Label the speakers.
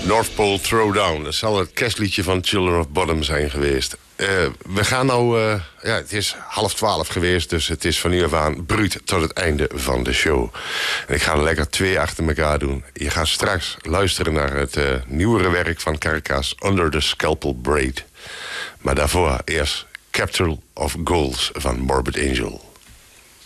Speaker 1: North Pole Throwdown. Dat zal het kerstliedje van Children of Bodom zijn geweest. We gaan nou... het is 11:30 geweest, dus het is van nu af aan bruut tot het einde van de show. En ik ga er lekker 2 achter elkaar doen. Je gaat straks luisteren naar het nieuwere werk van Carcass, Under the Scalpel Braid. Maar daarvoor eerst Capital of Goals van Morbid Angel.